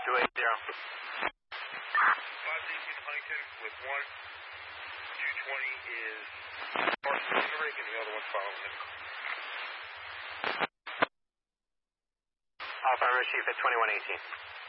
Huntington with 1, 220 is Parsons in the rig and the other one's following him. Alpha Romeo Chief at 2118.